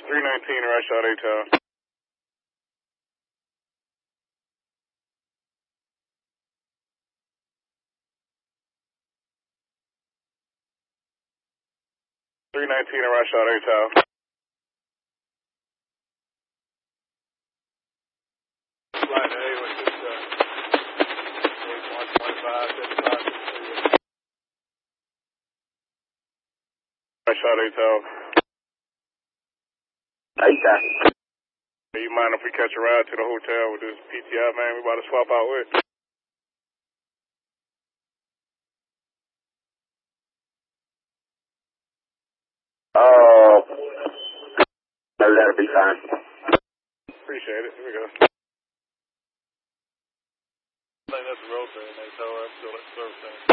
319 Rush Out A-Town. Rush Out A-Town. Line A with this 125, 75. Rush Out A-Town. A-Town. Do you mind if we catch a ride to the hotel with this PTI man we about to swap out with? No, that'll be fine. Appreciate it. Here we go. I think that's the road there, and they tell her I'm still at the service center.